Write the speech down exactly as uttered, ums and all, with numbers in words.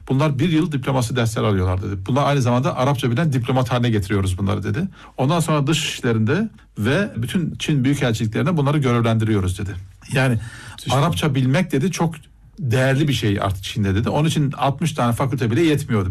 Bunlar bir yıl diplomasi dersleri alıyorlar dedi. Bunlar aynı zamanda Arapça bilen diplomat haline getiriyoruz bunları dedi. Ondan sonra dış işlerinde ve bütün Çin büyükelçiliklerine bunları görevlendiriyoruz dedi. Yani işte. Arapça bilmek dedi çok değerli bir şey artık Çin'de dedi. Onun için altmış tane fakülte bile yetmiyordu.